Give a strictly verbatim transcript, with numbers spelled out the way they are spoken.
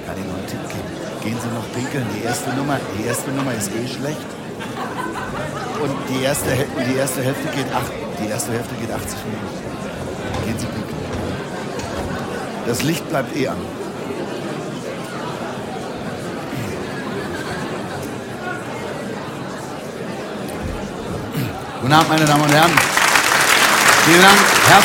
kann Ihnen noch einen Tipp geben. Gehen Sie noch pinkeln. Die erste Nummer, die erste Nummer ist eh schlecht. Und die erste, die erste Hälfte geht acht, die erste Hälfte geht achtzig Minuten. Gehen Sie pinkeln. Das Licht bleibt eh an. Guten Abend, meine Damen und Herren. Vielen Dank.